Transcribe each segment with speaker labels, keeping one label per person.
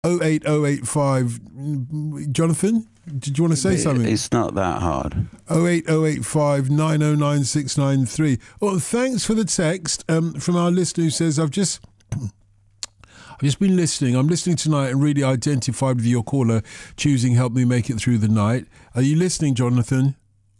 Speaker 1: 08085. Jonathan, did you want to say something?
Speaker 2: It's not that hard.
Speaker 1: 08085 909 693. Oh, thanks for the text from our listener who says, I've just been listening. I'm listening tonight and really identified with your caller choosing Help Me Make It Through the Night. Are you listening, Jonathan?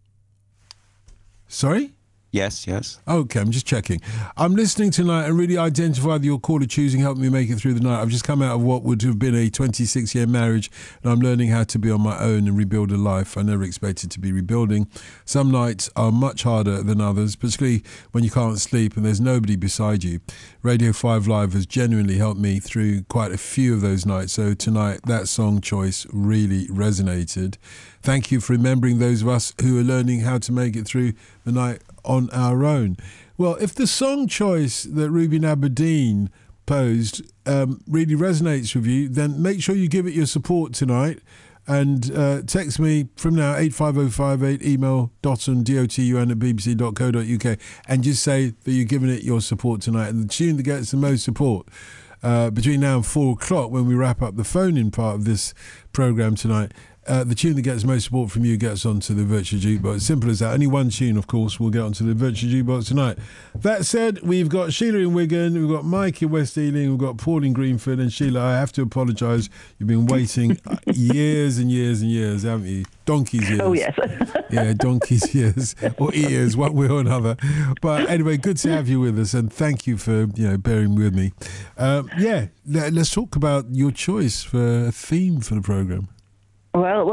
Speaker 1: Sorry?
Speaker 2: Yes.
Speaker 1: Okay, I'm just checking. I'm listening tonight and really identified with your caller choosing Help Me Make It Through the Night. I've just come out of what would have been a 26-year marriage, and I'm learning how to be on my own and rebuild a life I never expected to be rebuilding. Some nights are much harder than others, particularly when you can't sleep and there's nobody beside you. Radio 5 Live has genuinely helped me through quite a few of those nights, so tonight that song choice really resonated. Thank you for remembering those of us who are learning how to make it through the night on our own. Well, if the song choice that Ruby Aberdeen posed really resonates with you, then make sure you give it your support tonight and text me from now 85058, email dotun@bbc.co.uk, and just say that you're giving it your support tonight. And the tune that gets the most support between now and 4 o'clock, when we wrap up the phone-in part of this programme tonight, the tune that gets most support from you gets onto the Virtual Jukebox. Simple as that. Only one tune, of course, will get onto the Virtual Jukebox tonight. That said, we've got Sheila in Wigan, we've got Mike in West Ealing, we've got Paul in Greenford, and Sheila, I have to apologise. You've been waiting years and years and years, haven't you? Donkey's years.
Speaker 3: Oh, yes.
Speaker 1: Yeah, donkey's years, or ears, one way or another. But anyway, good to have you with us, and thank you for bearing with me. Let's talk about your choice for a theme for the programme.
Speaker 3: Well,